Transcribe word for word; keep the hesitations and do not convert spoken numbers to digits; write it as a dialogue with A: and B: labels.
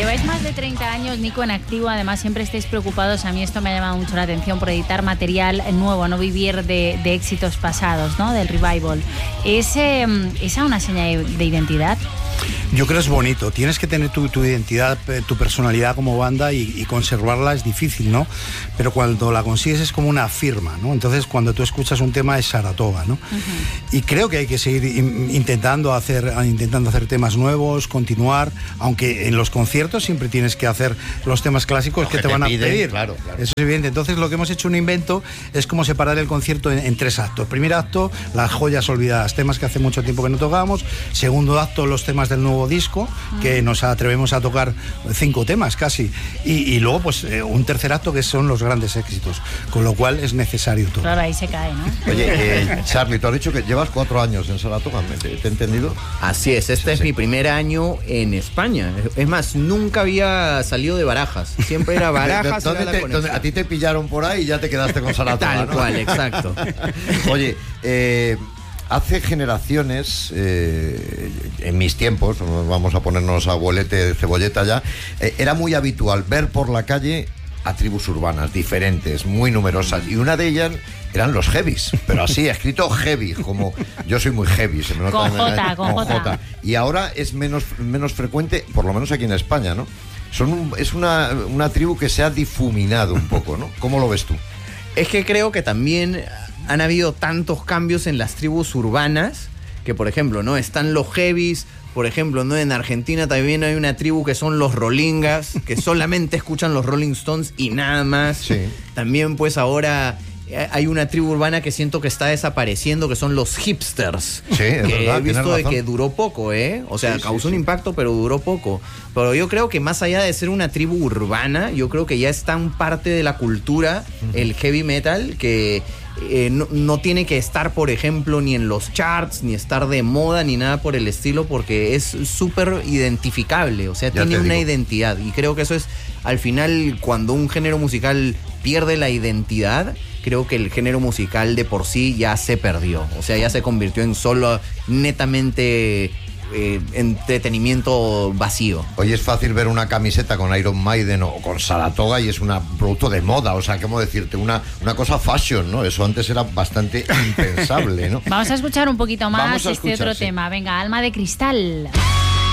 A: Lleváis más de treinta años, Nico, en activo. Además, siempre estáis preocupados. A mí esto me ha llamado mucho la atención por editar material nuevo, no vivir de, de éxitos pasados, ¿no? Del revival. ¿Es eh, esa una señal de identidad?
B: Yo creo que es bonito. Tienes que tener tu, tu identidad, tu personalidad como banda y, y conservarla es difícil, ¿no? Pero cuando la consigues es como una firma, ¿no? Entonces, cuando tú escuchas un tema es Saratoga, ¿no? Uh-huh. Y creo que hay que seguir in, intentando hacer intentando hacer temas nuevos, continuar, aunque en los conciertos siempre tienes que hacer los temas clásicos que, que te, te van piden, a pedir.
C: Claro, claro.
B: Eso es evidente. Entonces, lo que hemos hecho un invento es como separar el concierto en, en tres actos. Primer acto, las joyas olvidadas, temas que hace mucho tiempo que no tocábamos. Segundo acto, los temas del nuevo disco, que nos atrevemos a tocar cinco temas casi, y, y luego pues eh, un tercer acto que son los grandes éxitos, con lo cual es necesario todo.
A: Claro, ahí se cae, ¿no?
C: Oye, eh, Charlie, tú has dicho que llevas cuatro años en Saratoga, ¿te he entendido?
D: Así es, este sí, es sí. mi primer año en España. Es más, nunca había salido de Barajas, siempre era Barajas.
C: ¿Dónde te, donde a ti te pillaron por ahí y ya te quedaste con Saratoga?
D: Tal
C: ¿no?
D: cual, exacto.
C: Oye, eh... hace generaciones, eh, en mis tiempos, vamos a ponernos abuelete de cebolleta ya, eh, era muy habitual ver por la calle a tribus urbanas diferentes, muy numerosas, y una de ellas eran los heavies, pero así, escrito heavy, como yo soy muy heavy, se me nota
A: con
C: en,
A: J,
C: con,
A: con J.
C: J. Y ahora es menos, menos frecuente, por lo menos aquí en España, ¿no? Son un, es una, una tribu que se ha difuminado un poco, ¿no? ¿Cómo lo ves tú?
D: Es que creo que también han habido tantos cambios en las tribus urbanas que, por ejemplo, ¿no? Están los heavies, por ejemplo, ¿no? En Argentina también hay una tribu que son los rolingas, que solamente escuchan los Rolling Stones y nada más.
C: Sí.
D: También, pues, ahora hay una tribu urbana que siento que está desapareciendo, que son los hipsters.
C: Sí, es
D: que
C: verdad,
D: he visto de
C: razón.
D: que duró poco, ¿eh? O sea,
C: sí,
D: causó
C: sí,
D: un
C: sí.
D: impacto, pero duró poco. Pero yo creo que más allá de ser una tribu urbana, yo creo que ya es tan parte de la cultura, uh-huh. el heavy metal, que eh, no, no tiene que estar, por ejemplo, ni en los charts, ni estar de moda, ni nada por el estilo, porque es súper identificable. O sea,
C: ya
D: tiene una
C: digo.
D: identidad. Y creo que eso es, al final, cuando un género musical pierde la identidad, creo que el género musical de por sí ya se perdió. O sea, ya se convirtió en solo netamente eh, entretenimiento vacío.
C: Hoy es fácil ver una camiseta con Iron Maiden o con Saratoga y es un producto de moda. O sea, ¿cómo decirte? Una, una cosa fashion, ¿no? Eso antes era bastante impensable, ¿no?
A: Vamos a escuchar un poquito más este
C: escuchar,
A: otro
C: sí.
A: tema. Venga, Alma de Cristal.